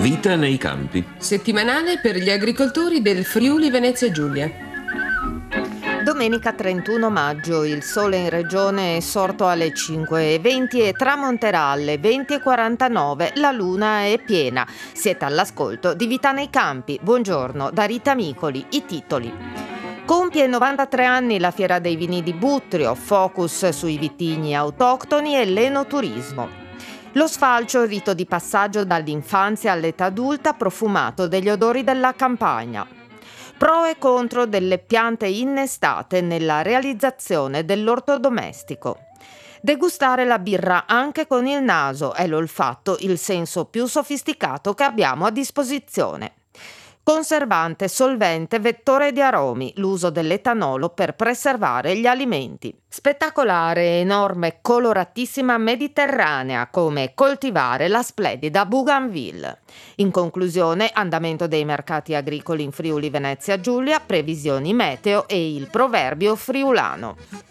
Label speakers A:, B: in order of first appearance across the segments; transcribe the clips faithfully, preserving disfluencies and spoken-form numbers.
A: Vita nei campi.
B: Settimanale per gli agricoltori del Friuli Venezia Giulia.
C: Domenica trentuno maggio, il sole in regione è sorto alle cinque e venti e tramonterà alle venti e quarantanove. La luna è piena. Siete all'ascolto di Vita nei campi. Buongiorno da Rita Micoli. I titoli. Compie novantatré anni la Fiera dei Vini di Buttrio, focus sui vitigni autoctoni e l'enoturismo. Lo sfalcio, il rito di passaggio dall'infanzia all'età adulta profumato degli odori della campagna. Pro e contro delle piante innestate nella realizzazione dell'orto domestico. Degustare la birra anche con il naso è l'olfatto, il senso più sofisticato che abbiamo a disposizione. Conservante, solvente, vettore di aromi, l'uso dell'etanolo per preservare gli alimenti. Spettacolare, enorme, coloratissima mediterranea, come coltivare la splendida Bougainville. In conclusione, andamento dei mercati agricoli in Friuli Venezia Giulia, previsioni meteo e il proverbio friulano.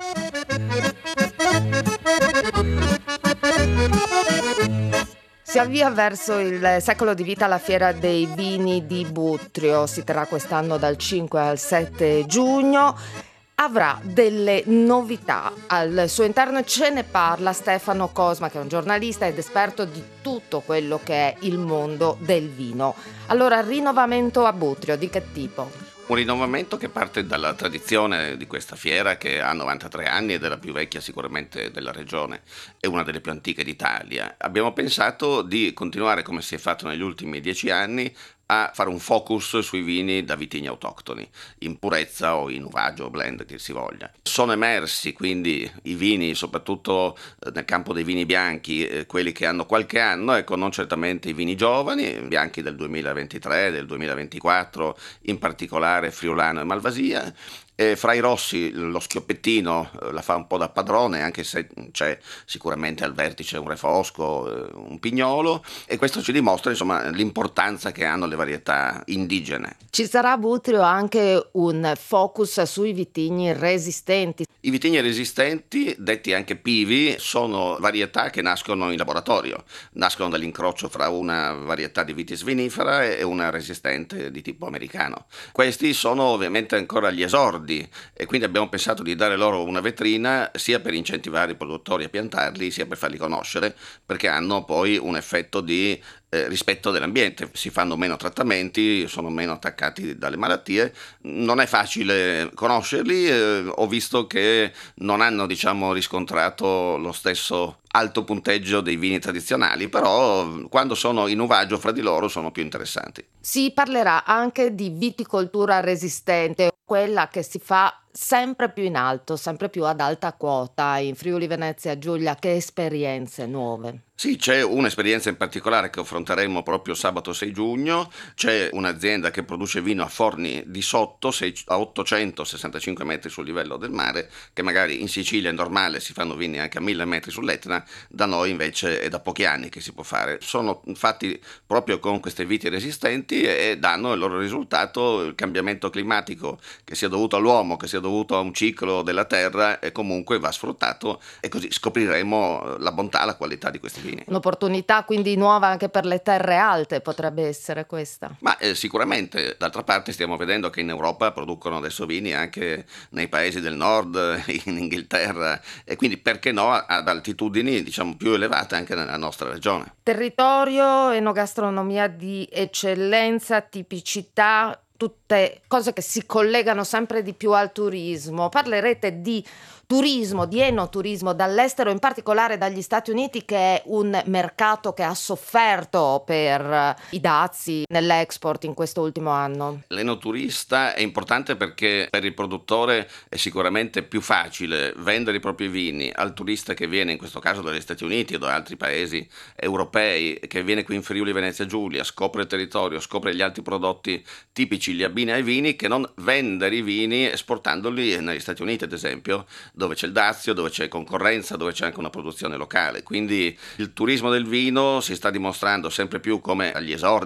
C: Si avvia verso il secolo di vita la Fiera dei Vini di Buttrio, si terrà quest'anno dal cinque al sette giugno, avrà delle novità al suo interno, ce ne parla Stefano Cosma, che è un giornalista ed esperto di tutto quello che è il mondo del vino. Allora, rinnovamento a Buttrio, di che tipo?
D: Un rinnovamento che parte dalla tradizione di questa fiera, che ha novantatré anni ed è la più vecchia sicuramente della regione, è una delle più antiche d'Italia. Abbiamo pensato di continuare, come si è fatto negli ultimi dieci anni, a fare un focus sui vini da vitigni autoctoni, in purezza o in uvaggio o blend che si voglia. Sono emersi quindi i vini, soprattutto nel campo dei vini bianchi, eh, quelli che hanno qualche anno, ecco, non certamente i vini giovani, bianchi del duemilaventitré, del duemilaventiquattro, in particolare Friulano e Malvasia. E fra i rossi lo Schioppettino eh, la fa un po' da padrone, anche se c'è sicuramente al vertice un Refosco, eh, un Pignolo, e questo ci dimostra insomma l'importanza che hanno le varietà indigene.
C: Ci sarà a Buttrio anche un focus sui vitigni resistenti.
D: I vitigni resistenti, detti anche pivi, sono varietà che nascono in laboratorio, nascono dall'incrocio fra una varietà di vitis vinifera e una resistente di tipo americano. Questi sono ovviamente ancora agli esordi, e quindi abbiamo pensato di dare loro una vetrina sia per incentivare i produttori a piantarli sia per farli conoscere, perché hanno poi un effetto di eh, rispetto dell'ambiente, si fanno meno trattamenti, sono meno attaccati dalle malattie. Non è facile conoscerli, eh, ho visto che non hanno diciamo riscontrato lo stesso alto punteggio dei vini tradizionali, però quando sono in uvaggio fra di loro sono più interessanti.
C: Si parlerà anche di viticoltura resistente, quella che si fa sempre più in alto, sempre più ad alta quota in Friuli Venezia Giulia. Che esperienze nuove?
D: Sì, c'è un'esperienza in particolare che affronteremo proprio sabato sei giugno. C'è un'azienda che produce vino a forni di sotto, a ottocentosessantacinque metri sul livello del mare, che magari in Sicilia è normale, si fanno vini anche a mille metri sull'Etna, da noi invece è da pochi anni che si può fare. Sono fatti proprio con queste viti resistenti e danno il loro risultato. Il cambiamento climatico, che sia dovuto all'uomo, che sia dovuto a un ciclo della terra, e comunque va sfruttato, e così scopriremo la bontà e la qualità di questi vini.
C: Un'opportunità quindi nuova anche per le terre alte potrebbe essere questa.
D: Ma eh, sicuramente, d'altra parte stiamo vedendo che in Europa producono adesso vini anche nei paesi del nord, in Inghilterra, e quindi perché no ad altitudini diciamo più elevate anche nella nostra regione.
C: Territorio, enogastronomia di eccellenza, tipicità, tutte cose che si collegano sempre di più al turismo. Parlerete di turismo, di enoturismo dall'estero, in particolare dagli Stati Uniti, che è un mercato che ha sofferto per i dazi nell'export in questo ultimo anno.
D: L'enoturista è importante perché per il produttore è sicuramente più facile vendere i propri vini al turista che viene, in questo caso dagli Stati Uniti o da altri paesi europei, che viene qui in Friuli Venezia Giulia, scopre il territorio, scopre gli altri prodotti tipici, li abbina ai vini, che non vendere i vini esportandoli negli Stati Uniti, ad esempio, dove c'è il dazio, dove c'è concorrenza, dove c'è anche una produzione locale. Quindi il turismo del vino si sta dimostrando sempre più come agli esordi